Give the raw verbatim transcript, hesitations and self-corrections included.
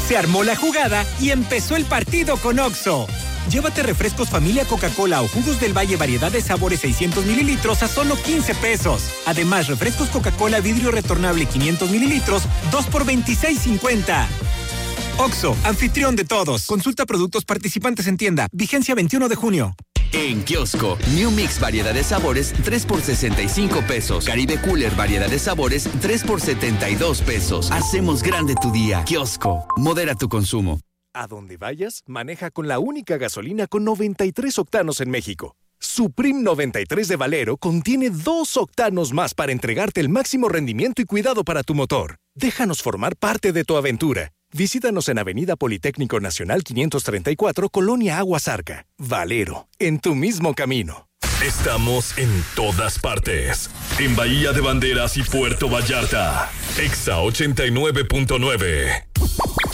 Se armó la jugada y empezó el partido con Oxxo. Llévate refrescos familia Coca-Cola o jugos del Valle variedad de sabores seiscientos mililitros a solo quince pesos. Además, refrescos Coca-Cola vidrio retornable quinientos mililitros, dos por veintiséis cincuenta. Oxxo, anfitrión de todos. Consulta productos participantes en tienda. Vigencia veintiuno de junio. En kiosco, New Mix variedad de sabores, tres por sesenta y cinco pesos. Caribe Cooler variedad de sabores, tres por setenta y dos pesos. Hacemos grande tu día. Kiosco, modera tu consumo. A donde vayas, maneja con la única gasolina con noventa y tres octanos en México. Supreme noventa y tres de Valero contiene dos octanos más para entregarte el máximo rendimiento y cuidado para tu motor. Déjanos formar parte de tu aventura. Visítanos en Avenida Politécnico Nacional quinientos treinta y cuatro, Colonia Aguasarca. Valero, en tu mismo camino. Estamos en todas partes. En Bahía de Banderas y Puerto Vallarta. Exa ochenta y nueve punto nueve.